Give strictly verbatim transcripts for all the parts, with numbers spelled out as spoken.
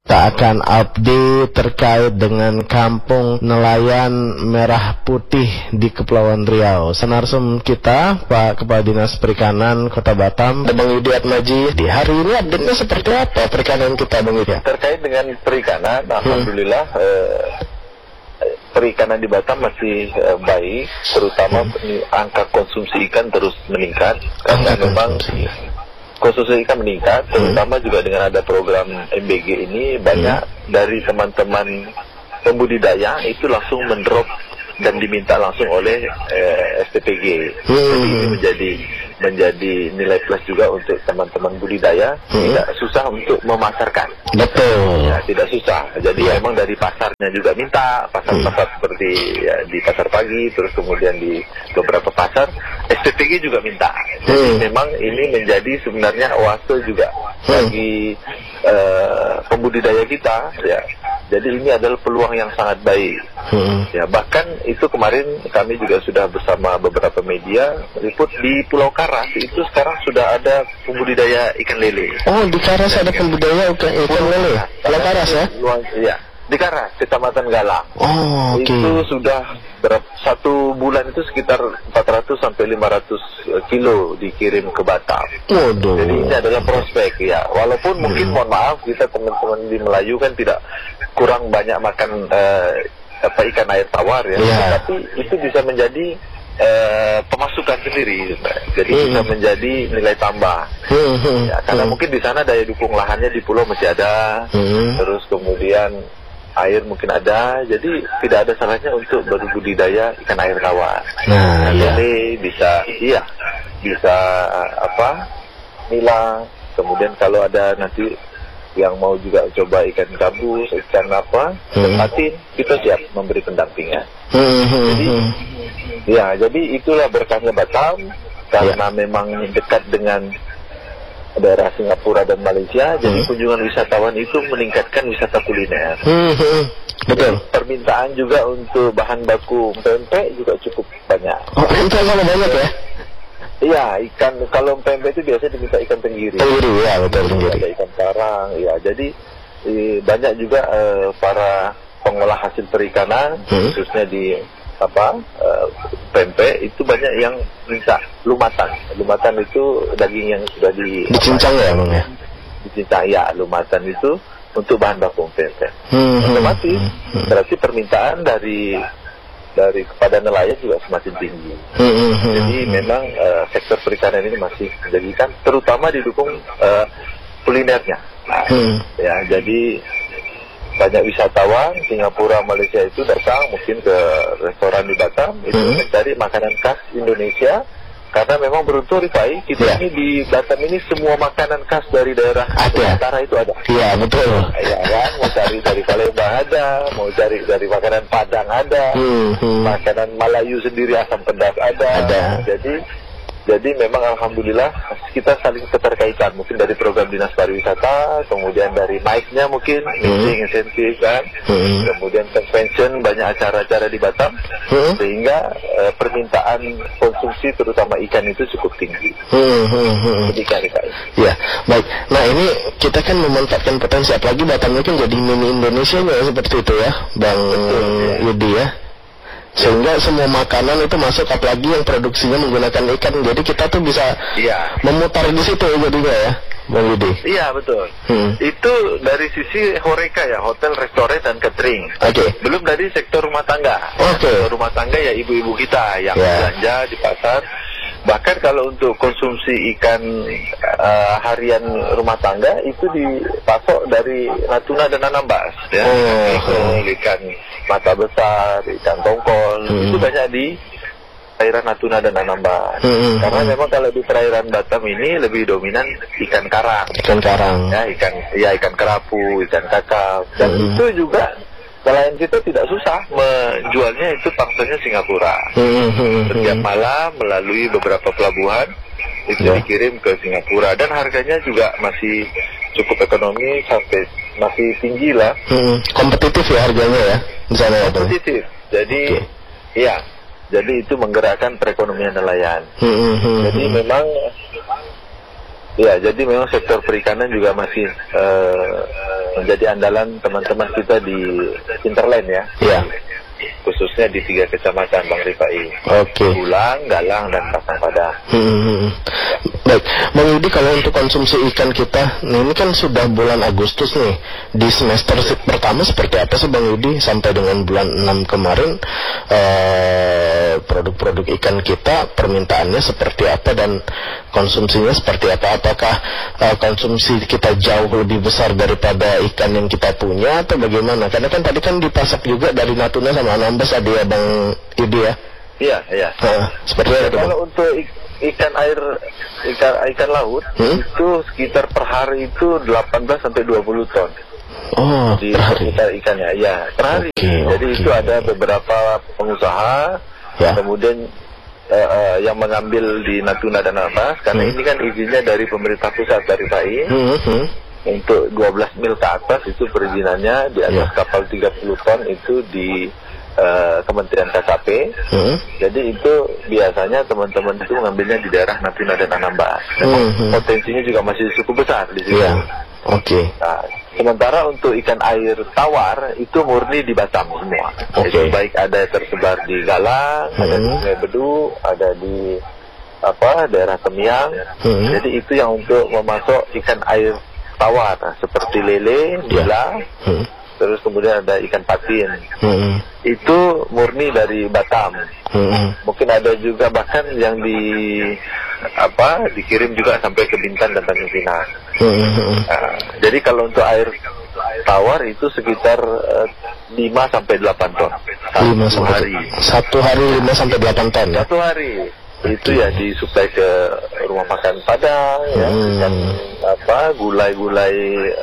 kita akan update terkait dengan Kampung Nelayan Merah Putih di Kepulauan Riau. Senarsum kita, Pak Kepala Dinas Perikanan Kota Batam, Bang Yudi Atmaji. Di hari ini update-nya seperti apa perikanan kita, Bang Yudi? Terkait dengan perikanan, hmm. Alhamdulillah eh, perikanan di Batam masih eh, baik, terutama hmm. angka konsumsi ikan terus meningkat. Karena angka memang konsumsi. konsumsi ikan meningkat, terutama hmm. juga dengan ada program M B G ini, banyak hmm. dari teman-teman pembudidaya itu langsung mendrop dan diminta langsung oleh eh, S T P G. Hmm. Jadi ini menjadi menjadi nilai plus juga untuk teman-teman budidaya, hmm. tidak susah untuk memasarkan. Betul. Ya, tidak susah. Jadi ya. memang dari pasarnya juga minta, pasar-pasar hmm. seperti ya, di pasar pagi, terus kemudian di beberapa pasar, S T P G juga minta. Jadi hmm. memang ini menjadi sebenarnya oase juga hmm. bagi uh, pembudidaya kita, ya. Jadi ini adalah peluang yang sangat baik. Hmm. Ya, bahkan itu kemarin kami juga sudah bersama beberapa media meliput di Pulau Karas itu sekarang sudah ada pembudidaya ikan lele. Oh, di Karas ada pembudidaya ikan, ikan lele. Pulau Karas ya? Luang, iya. Di Karas, Kecamatan Galang. Oh, oke. Okay. Itu sudah berapa, satu bulan itu sekitar empat ratus sampai lima ratus kilo dikirim ke Batam. Waduh. Jadi ini adalah prospek ya. Walaupun hmm. mungkin mohon maaf kita teman-teman di Melayu kan tidak kurang banyak makan uh, apa ikan air tawar ya. Yeah. Tapi itu bisa menjadi uh, pemasukan sendiri. Jadi hmm. bisa menjadi nilai tambah. Hmm. Ya, karena hmm. mungkin di sana daya dukung lahannya di pulau masih ada. Hmm. Terus kemudian air mungkin ada, jadi tidak ada salahnya untuk berbudidaya ikan air tawar. Nah, iya. Jadi bisa, iya, bisa apa, nila. Kemudian kalau ada nanti yang mau juga coba ikan gabus, ikan apa, ikan patin, kita siap memberi pendampingan. Jadi, ya, jadi itulah berkahnya Batam, karena ya. memang dekat dengan daerah Singapura dan Malaysia, hmm. jadi kunjungan wisatawan itu meningkatkan wisata kuliner. Hmm, hmm. Betul. Jadi, permintaan juga untuk bahan baku pempek juga cukup banyak. Oh, pempek kalau banyak ya? Iya, ikan kalau pempek itu biasanya diminta ikan tenggiri. Tenggiri ya, betul tenggiri. Ada ikan karang, ya. Jadi eh, banyak juga eh, para pengolah hasil perikanan, hmm. khususnya di apa uh, pempek itu banyak yang minta lumatan. Lumatan itu daging yang sudah di dicincang ya, Bang ya. Dicincang ya, lumatan itu untuk bahan baku pempek. Hmm, Otomatis hmm, berarti permintaan dari dari kepada nelayan juga semakin tinggi. Hmm, hmm, Jadi hmm. memang uh, sektor perikanan ini masih menjadikan, terutama didukung uh, kulinernya. Nah, hmm. ya jadi banyak wisatawan Singapura, Malaysia itu datang mungkin ke restoran di Batam itu hmm. mencari makanan khas Indonesia, karena memang beruntung Rifai kita yeah. ini di Batam ini semua makanan khas dari daerah utara itu ada. Iya yeah, betul. Ya kan, mau cari dari Palembang ada, mau cari dari makanan Padang ada, hmm, hmm. makanan Melayu sendiri asam pedas ada. ada. Jadi Jadi memang alhamdulillah kita saling keterkaitan, mungkin dari program Dinas Pariwisata, kemudian dari naiknya mungkin mm-hmm. insentif kan, mm-hmm. kemudian convention, banyak acara-acara di Batam, mm-hmm. sehingga uh, permintaan konsumsi terutama ikan itu cukup tinggi. Mm-hmm. Ikan ikan. Ya, baik. Nah ini kita kan memanfaatkan potensi, apalagi Batam itu kan jadi mini Indonesia ya, seperti itu ya, Bang Yudi ya. Sehingga semua makanan itu masuk, apalagi yang produksinya menggunakan ikan. Jadi kita tuh bisa iya. memutar di situ jadinya ya, Bang Yudi. Iya betul. Hmm. Itu dari sisi horeca ya, hotel, restoran dan catering. Oke. Okay. Belum dari sektor rumah tangga. Oke. Okay. Sektor rumah tangga ya ibu-ibu kita yang yeah. belanja di pasar. Bahkan kalau untuk konsumsi ikan uh, harian rumah tangga itu dipasok dari Natuna dan Anambas ya. Oh. Ikan mata besar, ikan tongkol, hmm. itu banyak di perairan Natuna dan Anambas. Hmm. Karena memang kalau di perairan Batam ini lebih dominan ikan karang. Ikan karang. Ya, ikan ya ikan kerapu, ikan kakap. Dan hmm. itu juga nelayan kita tidak susah menjualnya, itu pangsanya Singapura. Hmm. Setiap malam melalui beberapa pelabuhan itu yeah. dikirim ke Singapura, dan harganya juga masih cukup ekonomi, sampai masih tinggi lah. Hmm. Kompetitif ya harganya ya di sana ya. Kompetitif. Jadi okay. ya, jadi itu menggerakkan perekonomian nelayan. Hmm. Jadi memang ya, jadi memang sektor perikanan juga masih uh, menjadi andalan teman-teman kita di Interland ya. Iya. Khususnya di tiga kecamatan Bang Rifai. Oke. Okay. Bulang, Galang, dan Pasang Padang. Hmm. Baik, Bang Yudi, kalau untuk konsumsi ikan kita, nih, ini kan sudah bulan Agustus nih. Di semester pertama seperti apa sih Bang Yudi sampai dengan bulan enam kemarin, eh, produk-produk ikan kita permintaannya seperti apa dan konsumsinya seperti apa? Apakah eh, konsumsi kita jauh lebih besar daripada ikan yang kita punya atau bagaimana? Karena kan tadi kan dipasak juga dari Natuna sama Anambas ada ya Bang Yudi ya? Iya, iya. Nah, seperti apa? Kalau untuk ikan air, ikan ikan laut hmm? itu sekitar per hari itu delapan belas sampai dua puluh ton. Oh, di per hari. Sekitar ikannya, ya per hari. Okay, Jadi okay. itu ada beberapa pengusaha, ya. Kemudian uh, uh, yang mengambil di Natuna dan Anambas, karena hmm. ini kan izinnya dari pemerintah pusat dari P A I. Hmm, hmm. Untuk dua belas mil ke atas itu perizinannya, di atas yeah. kapal tiga puluh ton itu di Uh, Kementerian K K P. Hmm. Jadi itu biasanya teman-teman itu mengambilnya di daerah Natuna dan Anambas. Memang hmm. potensinya juga masih cukup besar di sini. Yeah. Oke. Okay. Nah, sementara untuk ikan air tawar itu murni di Batam semua. Oke. Okay. Baik ada tersebar di Galang, hmm. ada di Sungai Bedu, ada di apa daerah Temiang. Hmm. Jadi itu yang untuk memasok ikan air tawar seperti lele, nila. Yeah. Hmm. Terus kemudian ada ikan patin, hmm. itu murni dari Batam. Hmm. Mungkin ada juga bahkan yang di apa dikirim juga sampai ke Bintan dan Tanjung Pinang. Hmm. Nah, jadi kalau untuk air tawar itu sekitar uh, lima sampai delapan ton. lima sampai hari. Satu hari lima sampai delapan ton ya. Satu hari. Itu ya disuplai ke rumah makan Padang, hmm. ya, ikan apa gulai-gulai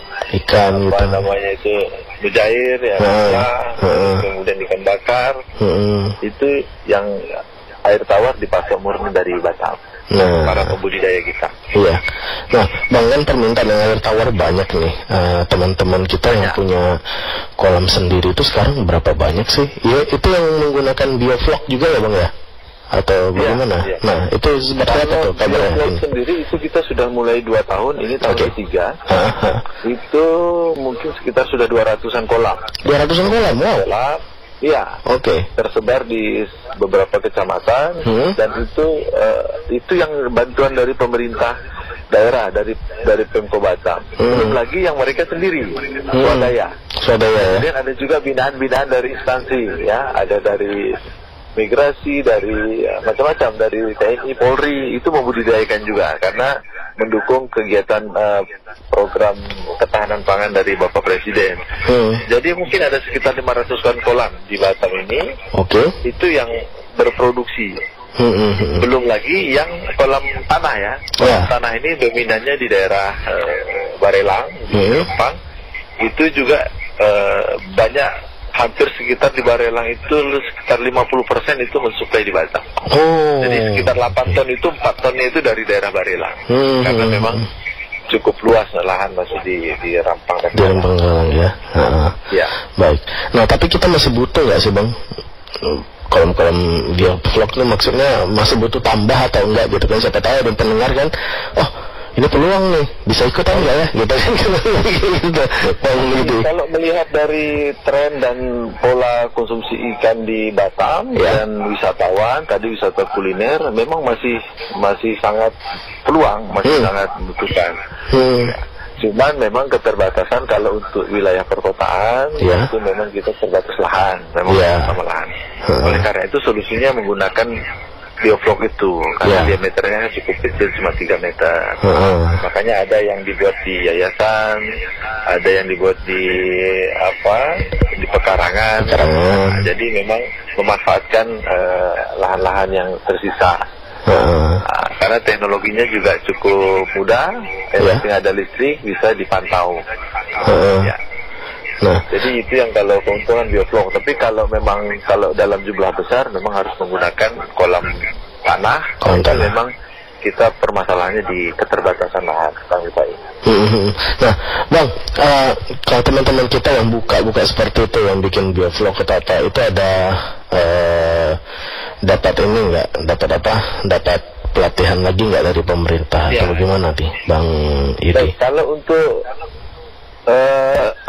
ikan apa gitu. namanya itu mujair ya, hmm. ya hmm. kemudian ikan bakar, hmm. itu yang air tawar dipasok murni dari Batam. Nah, para pembudidaya kita. Iya. Nah, Bang, kan permintaan yang air tawar banyak nih. Uh, teman-teman kita banyak. Yang punya kolam sendiri itu sekarang berapa banyak sih? Ya, itu yang menggunakan bioflok juga ya, Bang ya? Atau bagaimana? Ya, ya. Nah, itu seperti apa tuh kabarnya? Bioflok sendiri itu kita sudah mulai dua tahun, ini tahun okay. ketiga. Uh-huh. Itu mungkin sekitar sudah dua ratusan kolam. dua ratusan kolam? Wow. Kolam. Iya, oke. Okay. Tersebar di beberapa kecamatan, hmm? dan itu uh, itu yang bantuan dari pemerintah daerah, dari dari Pemko Batam. Hmm. Belum lagi yang mereka sendiri, hmm. swadaya. Swadaya. Kemudian ada juga binaan-binaan dari instansi, ya, ada dari migrasi, dari ya, macam-macam, dari T N I, Polri, itu membudidayakan juga karena mendukung kegiatan uh, program ketahanan pangan dari Bapak Presiden. Hmm. Jadi mungkin ada sekitar lima ratus kolam di Batam ini. Oke. Okay. Itu yang berproduksi. Hmm, hmm, hmm. Belum lagi yang kolam tanah ya. Kolam yeah. tanah ini dominannya di daerah uh, Barelang, di hmm. Rempang. Itu juga uh, banyak. Hampir sekitar di Barelang itu sekitar lima puluh persen itu mensuplai di Batam. Oh. Jadi sekitar delapan ton itu, empat tonnya itu dari daerah Barelang. Hmm. Karena memang cukup luas lahan masih di, di Rampang dan di Rampang ya. Nah. Ya. Baik. Nah, tapi kita masih butuh nggak sih, Bang? Kolam-kolam bioflok itu maksudnya masih butuh tambah atau enggak gitu kan? Siapa tahu ada pendengar kan, oh ini peluang nih, bisa ikutan nggak ya? Gitu kan? Gitu. Kalau melihat dari tren dan pola konsumsi ikan di Batam ya. Dan wisatawan, tadi wisata kuliner, memang masih masih sangat peluang, masih hmm. sangat membutuhkan. Hmm. Ya. Cuman memang keterbatasan kalau untuk wilayah perkotaan ya. Itu memang kita terbatas lahan, memang ya. Sama lahan. Hmm. Oleh karena itu solusinya menggunakan bioflok itu karena yeah. diameternya cukup kecil, cuma tiga meter. Uh-huh. Makanya ada yang dibuat di yayasan, ada yang dibuat di apa di pekarangan. Pekarangan. Nah, jadi memang memanfaatkan uh, lahan-lahan yang tersisa. Uh-huh. Nah, karena teknologinya juga cukup mudah, yang yeah. ada listrik bisa dipantau. Uh-huh. Ya. Nah, jadi itu yang kalau keuntungan bioflok. Tapi kalau memang kalau dalam jumlah besar memang harus menggunakan kolam tanah. Kolam tanah. Memang kita permasalahannya di keterbatasan lahan, Bang Rifai. Hmm. Nah, Bang, uh, kalau teman-teman kita yang buka-buka seperti itu, yang bikin bioflok atau apa, itu ada uh, dapat ini nggak? Dapat apa? Dapat pelatihan lagi nggak dari pemerintah? Ya. Atau bagaimana nih, Bang Yudi? Kalau untuk uh,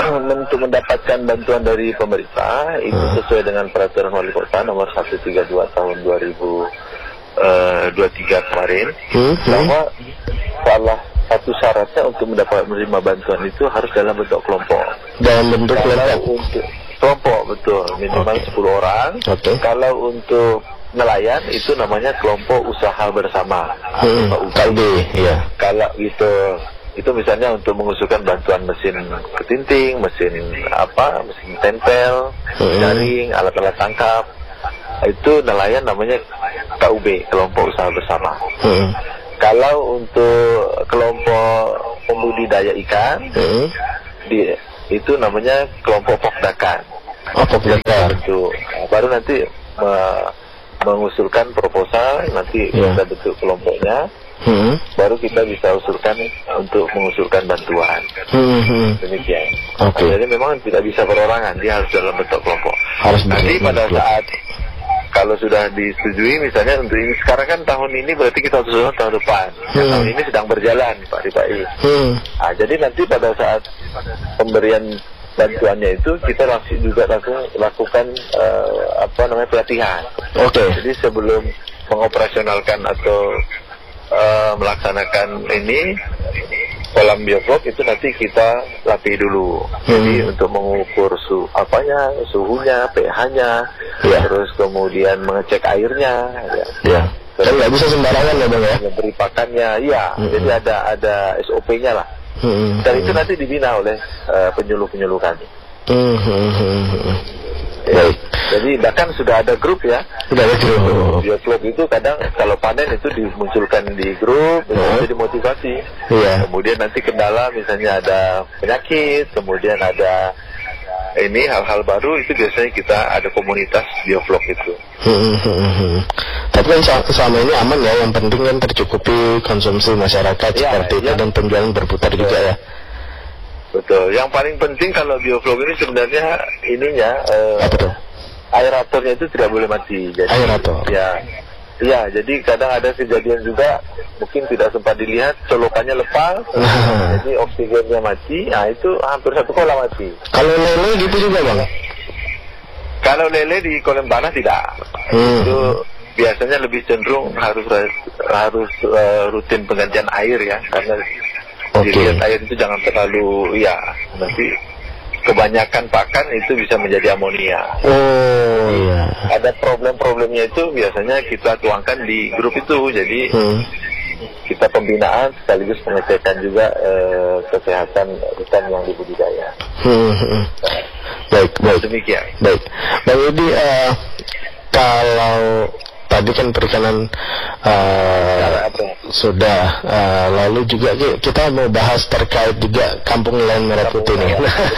untuk mendapatkan bantuan dari pemerintah itu hmm. sesuai dengan peraturan wali kota nomor seratus tiga puluh dua tahun dua ribu dua puluh tiga kemarin, hmm. bahwa salah satu syaratnya untuk mendapat menerima bantuan itu harus dalam bentuk kelompok. Dalam bentuk kelompok. Untuk kelompok betul, minimal okay. sepuluh orang. Okay. Kalau untuk nelayan itu namanya kelompok usaha bersama. Hmm. K U B, ya. Kalau gitu itu misalnya untuk mengusulkan bantuan mesin ketinting, mesin apa, mesin tempel, hmm. jaring, alat-alat tangkap, itu nelayan namanya K U B, kelompok usaha bersama. Hmm. Kalau untuk kelompok pembudidaya ikan, hmm. di, itu namanya kelompok pokdakan. Oh, pokdakan. Itu baru nanti me, mengusulkan proposal, nanti yeah. kita bentuk kelompoknya, hmm. baru kita bisa usulkan untuk mengusulkan bantuan. Hmm. Demikian. Okay. Nah, jadi memang tidak bisa perorangan, dia harus dalam bentuk kelompok. Harus nanti pada kelompok. Saat kalau sudah disetujui, misalnya untuk ini sekarang kan tahun ini berarti kita usulkan tahun depan. Hmm. Nah, tahun ini sedang berjalan, Pak Ripai. Hmm. Nah, jadi nanti pada saat pemberian bantuannya itu kita langsung juga langsung lakukan uh, apa namanya pelatihan. Oke. Okay. Jadi sebelum mengoperasionalkan atau uh, melaksanakan ini kolam bioflok itu nanti kita latih dulu. Hmm. Jadi untuk mengukur su apanya, suhunya, pH-nya, ya. Terus kemudian mengecek airnya. Ya. Ya. Kan nggak bisa sembarangan ya bang ya. Memberi pakannya, iya. Hmm. Jadi ada ada S O P-nya lah. Hmm. Dan itu nanti dibina oleh uh, penyuluh-penyuluh kami. Hmm. Ya. Baik. Jadi bahkan sudah ada grup ya. Sudah ada grup. Bioflok itu kadang kalau panen itu dimunculkan di grup, hmm. jadi motivasi. Yeah. Kemudian nanti kendala misalnya ada penyakit, kemudian ada ini hal-hal baru itu biasanya kita ada komunitas bioflok itu. Hmm, hmm, hmm. Tapi kan selama ini aman ya, yang penting kan tercukupi konsumsi masyarakat ya, seperti ya. Itu dan penjualan berputar ya. Juga ya. Betul. Yang paling penting kalau bioflok ini sebenarnya ininya eh, apa tuh? Aeratornya itu tidak boleh mati. Jadi, aerator. Ya, ya. Jadi kadang ada kejadian juga mungkin tidak sempat dilihat, colokannya lepas, jadi oksigennya mati. Nah itu hampir satu kolam mati. Kalau lele gitu juga bang? Kalau lele di kolam tanah tidak. Hmm. Itu biasanya lebih cenderung harus harus uh, rutin penggantian air ya, karena okay. dilihat air itu jangan terlalu ya nanti kebanyakan pakan itu bisa menjadi amonia. Oh iya. Ada problem-problemnya itu biasanya kita tuangkan di grup itu, jadi hmm. kita pembinaan sekaligus pengecekan juga eh, kesehatan ikan yang dibudidaya. Hmm. Hmm. Baik, baik. Demikian. Baik. Bang Yudi, uh, kalau tadi kan perikanan uh, sudah, uh, lalu juga kita mau bahas terkait juga kampung nelayan merah putih nih.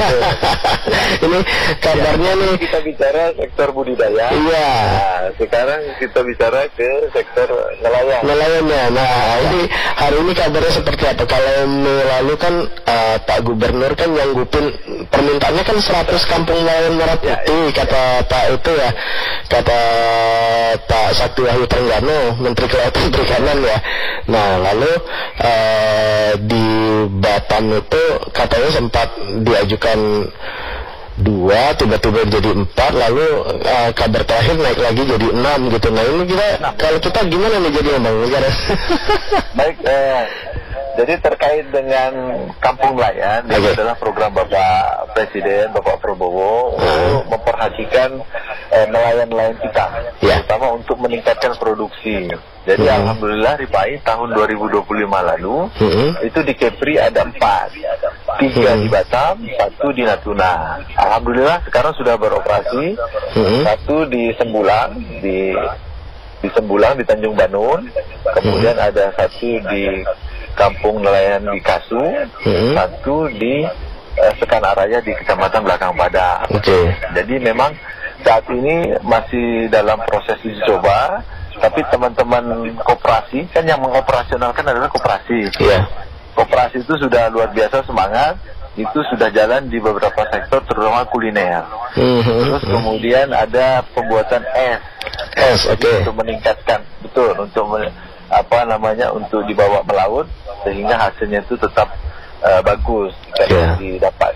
Ini kabarnya ya, nih kita bicara sektor budidaya. Iya. Nah, sekarang kita bicara ke sektor nelayan. Nelayannya. Nah, ini hari ini kabarnya seperti apa? Kalau lalu kan uh, Pak Gubernur kan nyanggupin permintaannya kan seratus kampung nelayan merah putih, ya, ya. Kata Pak itu ya, kata Pak Sakti Wahyu Trengganu, Menteri Kelautan Perikanan ya. Nah, lalu uh, di Batam itu katanya sempat diajukan dua, tiba-tiba jadi empat, lalu uh, kabar terakhir naik lagi jadi enam gitu. Nah ini kita, nah, kalau kita gimana nih jadi bang? Baik, eh, jadi terkait dengan kampung nelayan, okay. Itu adalah program Bapak Presiden, Bapak Prabowo, uh. untuk memperhatikan eh, nelayan-nelayan kita, yeah. terutama untuk meningkatkan produksi. Jadi hmm. alhamdulillah Ripai tahun dua ribu dua puluh lima lalu hmm. itu di Kepri ada empat, tiga hmm. di Batam, satu di Natuna. Alhamdulillah sekarang sudah beroperasi, hmm. satu di Sembulang, di di Sembulang di Tanjung Banun, kemudian hmm. ada satu di Kampung Nelayan di Kasu, hmm. satu di uh, Sekanaraya di Kecamatan Belakang Padang. Okay. Jadi memang saat ini masih dalam proses uji coba. Tapi teman-teman koperasi, kan yang mengoperasionalkan adalah koperasi. Yeah. Koperasi itu sudah luar biasa semangat, itu sudah jalan di beberapa sektor, terutama kuliner. Mm-hmm. Terus kemudian ada pembuatan es, es okay. untuk meningkatkan, betul, untuk men, apa namanya, untuk dibawa melaut, sehingga hasilnya itu tetap uh, bagus, yeah. didapat.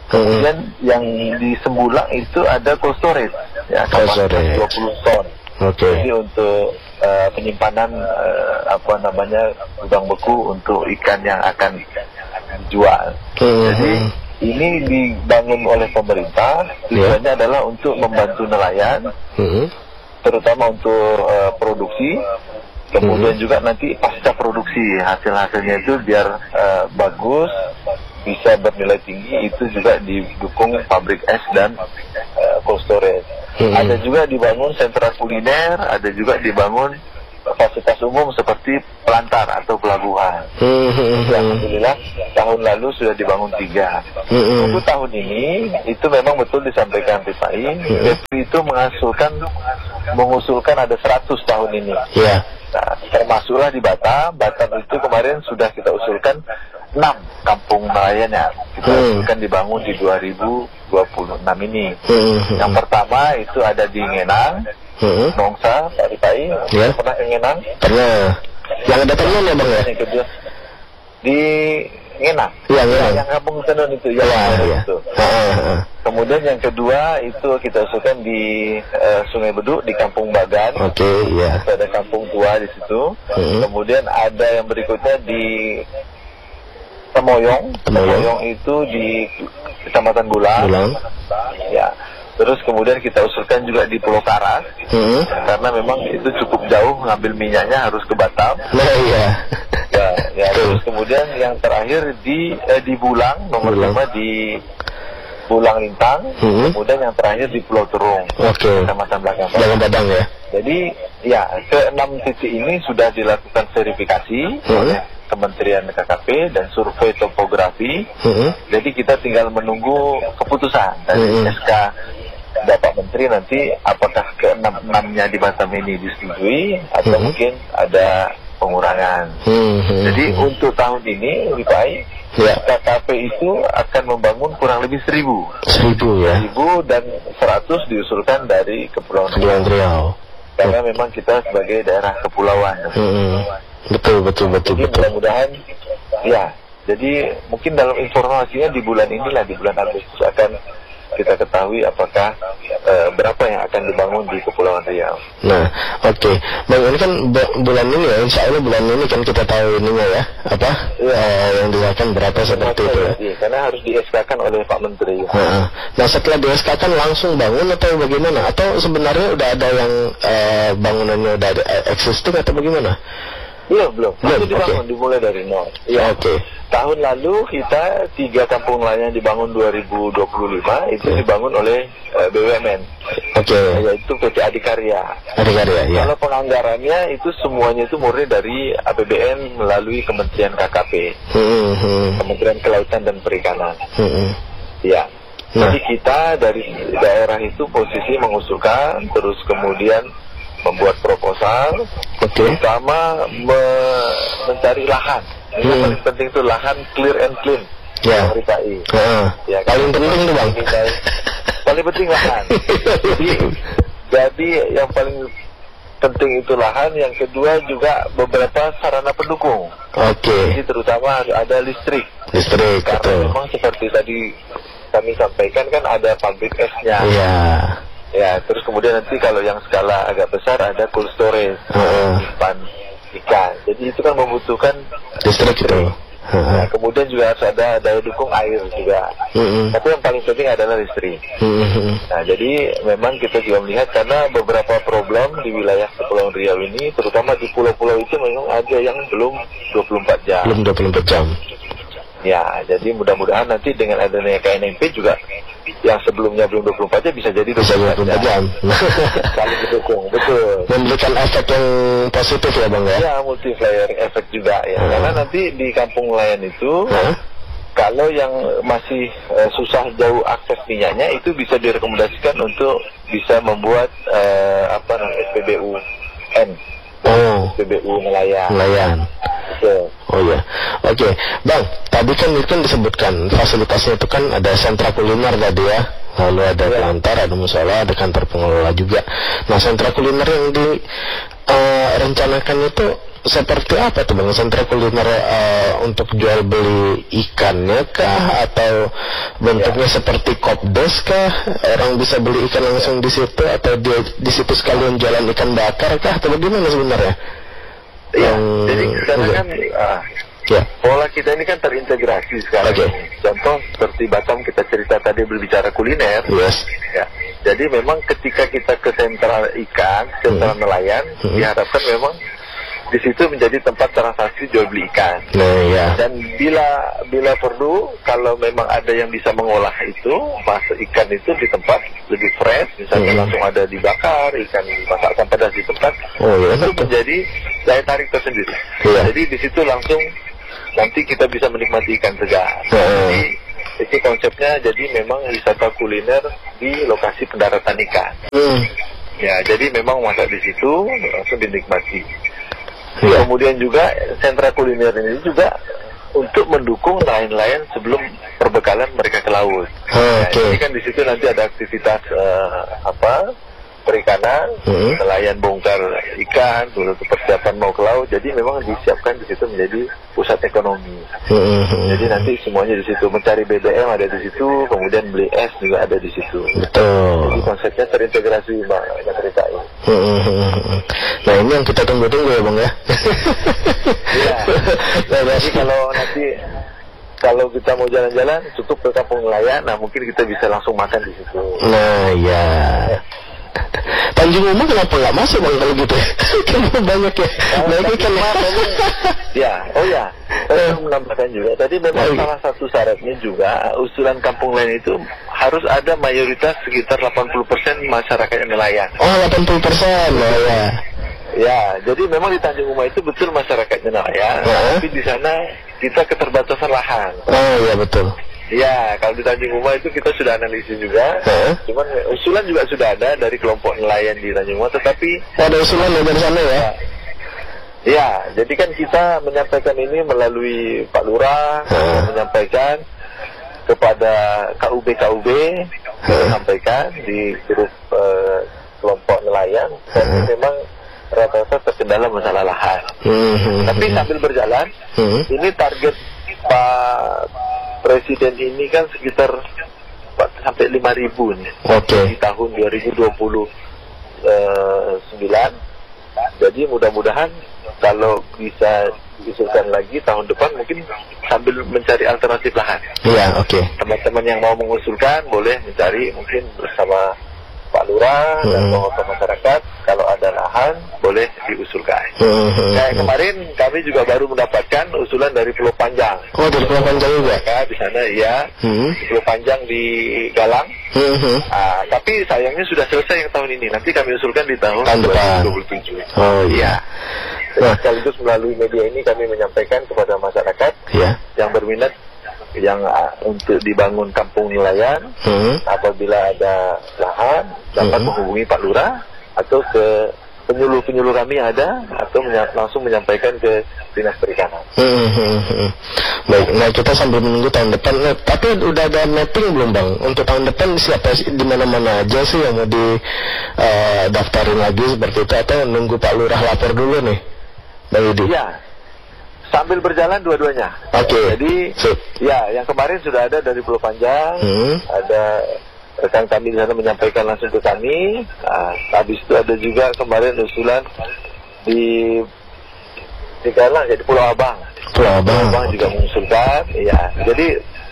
Kemudian hmm. yang di Sembulang itu ada cold storage, ya, kapasitas dua puluh ton. Oke. Okay. Jadi untuk uh, penyimpanan uh, apa namanya gudang beku untuk ikan yang akan dijual. Hmm. Jadi ini dibangun oleh pemerintah, tujuannya yeah. adalah untuk membantu nelayan, hmm. terutama untuk uh, produksi. Kemudian hmm. juga nanti pasca produksi hasil-hasilnya itu biar uh, bagus, bisa bernilai tinggi, itu juga didukung pabrik es dan uh, cold storage. Hmm. Ada juga dibangun sentra kuliner, ada juga dibangun fasilitas umum seperti pelantar atau pelabuhan. Hmm. Alhamdulillah tahun lalu sudah dibangun tiga. Hmm. Untuk tahun ini itu memang betul disampaikan P P I, hmm. P P I itu mengusulkan mengusulkan ada seratus tahun ini. Yeah. Nah, termasuklah di Batam. Batam itu kemarin sudah kita usulkan enam kampung nelayannya. Kita hmm. usulkan dibangun di dua ribu dua puluh enam ini. Hmm. Yang pertama itu ada di Ngenang, hmm. Nongsa, Pak Ripai. Yeah. Pernah ke Ngenang? Pernah. Yang ada tenun ya Bang ya? Yang kedua di Ngenang. Ya, ya. Yang kampung tenun itu. Ya, ya, itu. Ya. Kemudian yang kedua itu kita usulkan di uh, Sungai Beduk di Kampung Bagan. Oke, okay, ya. Itu ada kampung tua di situ. Hmm. Kemudian ada yang berikutnya di Temoyong. Temoyong, Temoyong itu di Kecamatan Bulang. Bulang. Ya. Terus kemudian kita usulkan juga di Pulau Karas. Hmm. Karena memang itu cukup jauh, ngambil minyaknya harus ke Batam. Nah, iya. Ya, ya. Terus kemudian yang terakhir di eh, di Bulang, nomor lima di Bulang Lintang, hmm. kemudian yang terakhir di Pulau Terung, okay. Kecamatan Belakang Badang ya. Jadi ya ke enam titik ini sudah dilakukan verifikasi hmm. oleh Kementerian K K P dan survei topografi. Hmm. Jadi kita tinggal menunggu keputusan dari hmm. S K Bapak Menteri nanti apakah ke enam enamnya di Batam ini disetujui atau hmm. mungkin ada pengurangan. Hmm. Jadi hmm. untuk tahun ini lebih baik. Ya. K K P itu akan membangun kurang lebih seribu. Seribu ya. Seribu dan seratus diusulkan dari Kepulauan Riau. Karena memang kita sebagai daerah kepulauan. Hmm. Betul betul betul jadi betul. Mudah-mudahan ya. Jadi mungkin dalam informasinya di bulan inilah di bulan Agustus akan kita ketahui apakah uh, berapa yang akan dibangun di Kepulauan Riau. Nah, oke, okay. Bang, ini kan bulan ini ya, insya Allah bulan ini kan kita tahu ininya ya, apa ya. uh, yang dilakukan berapa seperti itu ya. Iya, karena harus di S K-kan oleh Pak Menteri. Ya. Nah, nah setelah di S K-kan langsung bangun atau bagaimana? Atau sebenarnya udah ada yang uh, bangunannya udah ada existing atau bagaimana? Belum, belum. Masih dibangun, okay. dimulai dari nol. Ya. Oke. Okay. Tahun lalu kita tiga kampung nelayan dibangun dua ribu dua puluh lima itu okay. dibangun oleh uh, B U M N. Oke. Okay. Yaitu P T Adikarya. Adikarya, ya. Kalau penganggarannya itu semuanya itu murni dari A P B N melalui Kementerian K K P, hmm, hmm. Kementerian Kelautan dan Perikanan. Hmm. Ya. Nah. Jadi kita dari daerah itu posisi mengusulkan, terus kemudian membuat proposal, okay. terutama me mencari lahan. Yang hmm. paling penting itu lahan clear and clean. Ya. Uh, ya paling kan? penting tuh Bang. Paling penting lahan. jadi, jadi yang paling penting itu lahan. Yang kedua juga beberapa sarana pendukung. Oke. Okay. Jadi terutama ada listrik. Listrik. Karena betul. memang seperti tadi kami sampaikan kan ada pabrik esnya. Iya. Ya, terus kemudian nanti kalau yang skala agak besar ada cold storage, simpan uh. ikan. Jadi itu kan membutuhkan listrik itu. Uh. Nah, kemudian juga harus ada daya dukung air juga. Uh-uh. Tapi yang paling penting adalah listrik. Uh-uh. Nah, jadi memang kita juga melihat karena beberapa problem di wilayah Kepulauan Riau ini, terutama di pulau-pulau itu memang ada yang belum dua puluh empat jam. Belum dua puluh empat jam. Ya, jadi mudah-mudahan nanti dengan adanya K N M P juga yang sebelumnya belum dua puluh empat jam bisa jadi dua puluh empat jam. Saling mendukung, betul. Memberikan efek yang positif ya Bang ya? Ya, multiplier efek juga ya. Hmm. Karena nanti di kampung nelayan itu, hmm? kalau yang masih uh, susah jauh akses minyaknya itu bisa direkomendasikan untuk bisa membuat uh, apa namanya S P B U N. Oh, S P B U nelayan. Nelayan. Betul. Oh ya, oke, okay. Bang. Tadi kan itu kan disebutkan fasilitasnya itu kan ada sentra kuliner tadi ya, lalu ada ya. Pelantar, ada musola, ada kantor pengelola juga. Nah, sentra kuliner yang direncanakan uh, itu seperti apa tuh Bang? Sentra kuliner uh, untuk jual beli ikannya kah? Atau bentuknya ya. seperti kopdes kah? Orang bisa beli ikan langsung di situ, atau dia di situ sekalian jualan ikan bakar kah? Atau bagaimana sebenarnya? Iya, um, jadi sekarang kan uh, ya. pola kita ini kan terintegrasi sekarang. Okay. Contoh seperti Batam kita cerita tadi berbicara kuliner. Yes. Ya. Jadi memang ketika kita ke sentral ikan, sentral hmm. nelayan, hmm. diharapkan memang di situ menjadi tempat transaksi jual beli ikan. Nah, ya. Dan bila bila perlu, kalau memang ada yang bisa mengolah itu, masuk ikan itu di tempat lebih fresh, misalnya hmm. langsung ada dibakar, ikan dimasakkan pedas di tempat, oh, ya, itu betul. menjadi daya tarik tersendiri. Ya. Jadi di situ langsung nanti kita bisa menikmati ikan segar. Hmm. Jadi itu konsepnya, jadi memang wisata kuliner di lokasi pendaratan ikan. Hmm. Ya, jadi memang masak di situ langsung dinikmati. Ya. Kemudian juga sentra kuliner ini juga untuk mendukung nelayan-nelayan sebelum perbekalan mereka ke laut. Oh, nah, okay. Jadi kan di situ nanti ada aktivitas uh, apa perikanan, hmm. nelayan bongkar ikan, dulu persiapan mau ke laut. Jadi memang disiapkan di situ menjadi pusat ekonomi. Hmm. Jadi nanti semuanya di situ, mencari B B M ada di situ, kemudian beli es juga ada di situ. Betul. Jadi konsepnya terintegrasi Mbak cerita ini. Hmm. Nah ini yang kita tunggu-tunggu ya Bang ya. Iya. Nah, jadi kalau nanti kalau kita mau jalan-jalan cukup ke kampung nelayan, nah mungkin kita bisa langsung makan di situ. Nah ya. ya. Tanjung Uma kenapa nggak masuk Bang kalau gitu? Kenapa banyak ya? Oh, banyak ikan ya. Oh ya, saya menambahkan juga. Tadi memang oh, salah satu syaratnya juga usulan kampung nelayan itu harus ada mayoritas sekitar delapan puluh persen masyarakat nelayan. Oh delapan puluh persen, oh ya. Ya, jadi memang di Tanjung Uma itu betul masyarakatnya nelayan, uh-huh. tapi di sana kita keterbatasan lahan. Oh iya betul. Ya, kalau di Tanjung Uma itu kita sudah analisis juga, huh? cuman usulan juga sudah ada dari kelompok nelayan di Tanjung Uma, tetapi oh, ada usulan dari sana ya? Ya, jadi kan kita menyampaikan ini melalui Pak Lurah, huh? menyampaikan kepada K U B K U B, huh? menyampaikan di grup uh, kelompok nelayan, dan huh? memang rata-rata terkendala masalah lahan. Hmm. Tapi sambil berjalan, hmm. ini target Pak Presiden ini kan sekitar sampai lima ribu nih okay. di tahun dua ribu dua puluh sembilan. Jadi mudah-mudahan kalau bisa diusulkan lagi tahun depan mungkin sambil mencari alternatif lahan. Iya, oke. Okay. Teman-teman yang mau mengusulkan boleh mencari mungkin bersama Pak Lurah hmm. dan tokoh masyarakat, kalau ada lahan boleh diusulkan. Hmm. Nah, kemarin kami juga baru mendapatkan usulan dari Pulau Panjang. Oh, dari Pulau Panjang juga? Ya, di sana ya, hmm. di Pulau Panjang di Galang. Hmm. Nah, tapi sayangnya sudah selesai yang tahun ini. Nanti kami usulkan di tahun dua ribu dua puluh tujuh. Oh iya. Nah, sekaligus melalui media ini kami menyampaikan kepada masyarakat yeah. yang berminat yang uh, untuk dibangun kampung nelayan, hmm. apabila ada lahan dapat hmm. menghubungi Pak Lurah atau ke penyuluh-penyuluh kami ada, atau menya- langsung menyampaikan ke Dinas Perikanan. Hmm, hmm, hmm. Baik, nah kita sambil menunggu tahun depan. Nah, tapi udah ada mapping belum Bang? Untuk tahun depan siapa di mana-mana aja sih yang mau di uh, daftarin lagi seperti itu, atau nunggu Pak Lurah lapor dulu nih, Bang Yudi? Iya. Sambil berjalan dua-duanya. Oke. Okay. Jadi, Sip. ya, yang kemarin sudah ada dari Pulau Panjang, hmm. ada rekan kami di sana menyampaikan langsung ke kami. Nah, habis itu ada juga kemarin usulan di di Galang, jadi Pulau Abang. Pulau Abang, Pulau Abang juga mengusulkan. Ya, jadi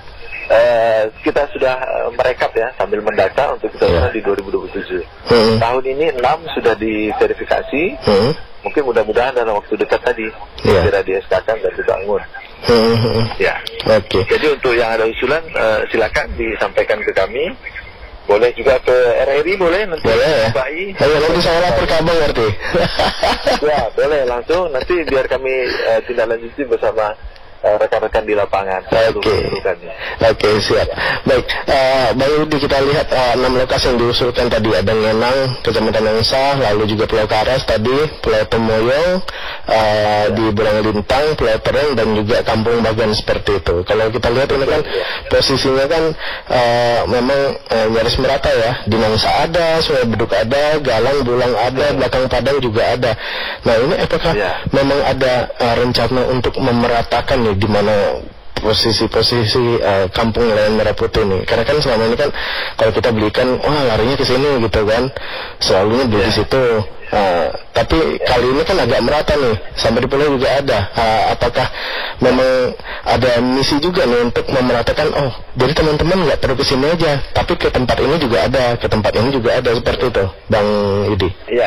eh, kita sudah merekap ya sambil mendata untuk kita yeah. di dua ribu dua puluh tujuh. Hmm. Tahun ini enam sudah diverifikasi. Hmm. Mungkin mudah-mudahan dalam waktu dekat tadi yeah. segera di S K-kan dan dibangun. Hmm. Ya. Oke. Okay. Jadi untuk yang ada usulan uh, silakan disampaikan ke kami. Boleh juga ke R R I, boleh nanti. Boleh ya. Ayo nanti saya lapor ke Abang berarti. Ya, boleh langsung nanti biar kami uh, tindak lanjuti bersama uh, rekan-rekan di lapangan. Oke, okay. Oke okay, siap. Baik, uh, Bang Yudi, kita lihat uh, enam lokasi yang diusulkan tadi, ada Ngenang, Kecamatan Nangsa, lalu juga Pulau Karas tadi, Pulau Temoyong, uh, di Burang Lintang, Pulau Tereng, dan juga Kampung Bagan seperti itu. Kalau kita lihat ini kan posisinya kan uh, memang uh, nyaris merata ya. Di Nangsa ada, Sungai Beduk ada, Galang, Bulang ada, Belakang Padang juga ada. Nah ini apakah ya. memang ada uh, rencana untuk memeratakan nih di mana posisi-posisi uh, kampung nelayan merah putih nih? Karena kan selama ini kan kalau kita belikan, wah larinya ke sini gitu kan, selalunya beli di situ. Uh, tapi kali ini kan agak merata nih, sampai di pulau juga ada. Uh, apakah memang ada misi juga nih untuk memeratakan? Oh, jadi teman-teman nggak perlu ke sini aja, tapi ke tempat ini juga ada, ke tempat ini juga ada, seperti itu, Bang Yudi? Iya.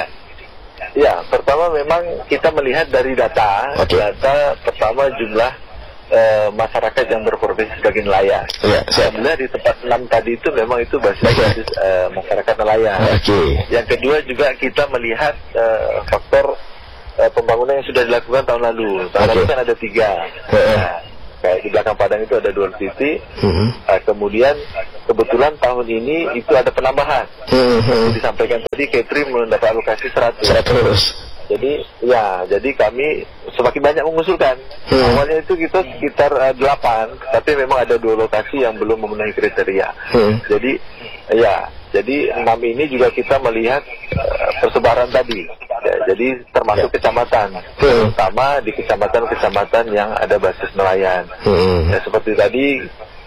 Ya, pertama memang kita melihat dari data, okay. data pertama jumlah e, masyarakat yang berprofesi sebagai nelayan. Ya, alhamdulillah di tempat enam tadi itu memang itu basis-basis e, masyarakat nelayan. Okay. Yang kedua juga kita melihat e, faktor e, pembangunan yang sudah dilakukan tahun lalu. Tahun okay. lalu kan ada tiga. Nah, kayak di Belakang Padang itu ada dua titik. Mm-hmm. uh, kemudian kebetulan tahun ini itu ada penambahan. Mm-hmm. Disampaikan tadi catering mendapat alokasi seratus. seratus. Jadi ya, jadi kami semakin banyak mengusulkan. Mm-hmm. Awalnya itu kita sekitar uh, delapan, tapi memang ada dua lokasi yang belum memenuhi kriteria. Mm-hmm. Jadi ya, jadi enam ini juga kita melihat uh, persebaran tadi. Ya, jadi termasuk ya. kecamatan, hmm. terutama di kecamatan-kecamatan yang ada basis nelayan. Hmm. Ya, seperti tadi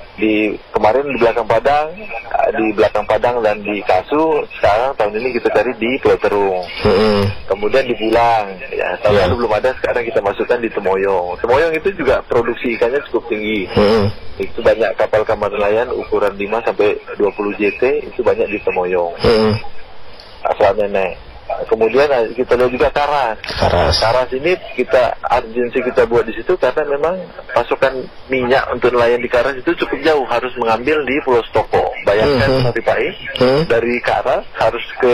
di kemarin di Belakang Padang, di Belakang Padang dan di Kasu. Sekarang tahun ini kita cari di Pulau Terung. Hmm. Kemudian di Bulang. Ya, tahun lalu ya. belum ada, sekarang kita masukkan di Temoyong. Temoyong itu juga produksi ikannya cukup tinggi. Hmm. Itu banyak kapal kapal nelayan ukuran lima sampai dua puluh J T, itu banyak di Temoyong. Hmm. Asal nenek. Kemudian kita lihat juga Karas. Karas. Karas ini kita urgensi kita buat di situ karena memang pasokan minyak untuk nelayan di Karas itu cukup jauh, harus mengambil di Pulau Stoko. Bayangkan mm-hmm. Mas Pai, mm-hmm. dari Karas harus ke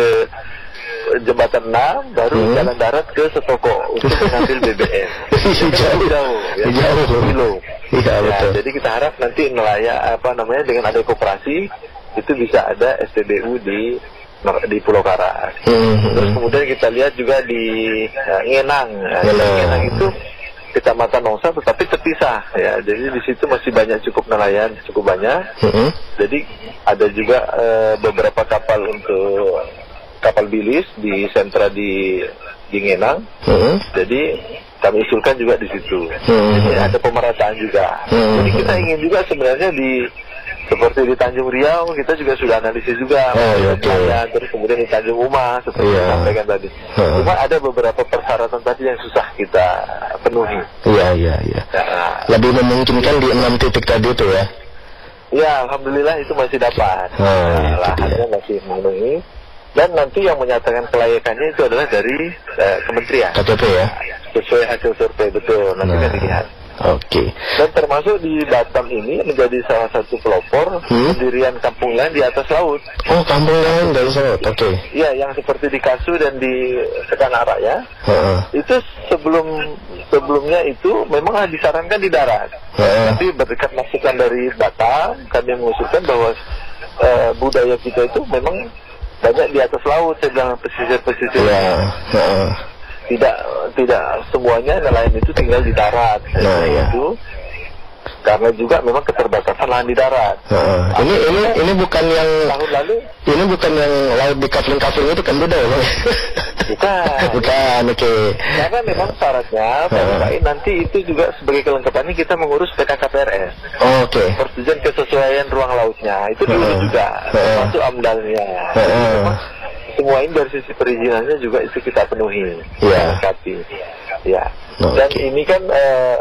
Jembatan enam, baru mm-hmm. jalan darat ke Setoko untuk mengambil B B M. Itu jauh, jauh, ya, jauh kilo. Ya, ya, jadi kita harap nanti nelayan apa namanya dengan ada koperasi itu bisa ada S P B U di di Pulau Karas. Mm-hmm. Terus kemudian kita lihat juga di uh, Ngenang. Nah, Ngenang itu kecamatan Nongsa tetapi terpisah ya. Jadi di situ masih banyak cukup nelayan, cukup banyak. Mm-hmm. Jadi ada juga uh, beberapa kapal untuk kapal bilis di sentra di di Ngenang. Mm-hmm. Jadi kami usulkan juga di situ. Mm-hmm. Jadi ada pemerataan juga. Mm-hmm. Jadi kita ingin juga sebenarnya di seperti di Tanjung Riau kita juga sudah analisis juga, oh, ya, okay. terus kemudian di Tanjung Uma seperti yeah. disampaikan tadi. Uh-huh. Cuma ada beberapa persyaratan tadi yang susah kita penuhi. Iya iya iya. Lebih memungkinkan di enam titik tadi itu ya? Ya, alhamdulillah itu masih dapat. Oh, nah, lahannya masih memenuhi. Dan nanti yang menyatakan kelayakannya itu adalah dari uh, kementerian. K T P ya? Sesuai hasil survei, betul. Nanti nah. kan dilihat. Oke. Okay. Dan termasuk di Batam ini menjadi salah satu pelopor hmm? pendirian kampung nelayan di atas laut. Oh, kampung nelayan di atas laut. Oke. Okay. Iya, yang seperti di Kasu dan di Sekanara ya. Uh-uh. Itu sebelum sebelumnya itu memang disarankan di darat. Uh-uh. Tapi berdekat masukan dari Batam, kami mengusulkan bahwa uh, budaya kita itu memang banyak di atas laut, saya bilang pesisir-pesisir. Yeah. Uh-uh. tidak tidak semuanya nelayan itu tinggal di darat. Nah, ya. Itu karena juga memang keterbatasan lahan di darat. Uh, ini ini ini bukan yang tahun lalu. Ini bukan yang laut di kafling-kafling itu kan beda ya, Bang? Bukan. Bukan, oke. Okay. Karena memang syaratnya P M K I uh. nanti itu juga sebagai kelengkapannya kita mengurus P K K P R S. Oh, oke. Okay. Persetujuan kesesuaian ruang lautnya itu dulu uh. juga uh. termasuk amdalnya. Uh. Jadi, semua ini dari sisi perizinannya juga itu kita penuhi, yeah. lengkapi, ya. Oh, dan okay. ini kan uh,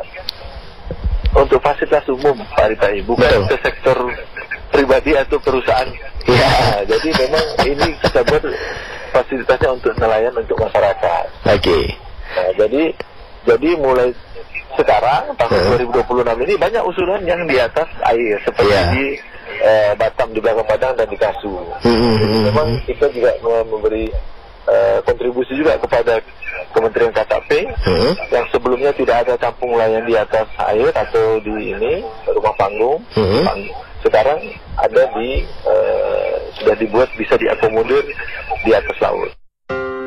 untuk fasilitas umum, Pak Ripai, bukan Betul. ke sektor pribadi atau perusahaan. Yeah. Nah, jadi memang ini kita buat fasilitasnya untuk nelayan, untuk masyarakat. Oke. Okay. Nah, jadi jadi mulai sekarang tahun uh. dua ribu dua puluh enam ini banyak usulan yang di atas air seperti yeah. di Eh, Batam, di Belakang Padang dan di Kasu. Mm-hmm. Jadi memang kita juga memberi eh, kontribusi juga kepada Kementerian K K P hmm. yang sebelumnya tidak ada kampung nelayan di atas air atau di ini rumah panggung, hmm. panggung. Sekarang ada di uh, sudah dibuat bisa diakomodir di atas laut.